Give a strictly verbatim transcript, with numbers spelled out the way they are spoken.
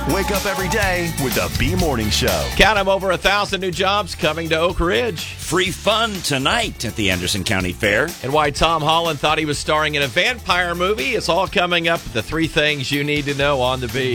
Wake up every day with the B Morning Show. Count them, over a thousand new jobs coming to Oak Ridge. Free fun tonight at the Anderson County Fair. And why Tom Holland thought he was starring in a vampire movie. It's all coming up. The three things you need to know on the B.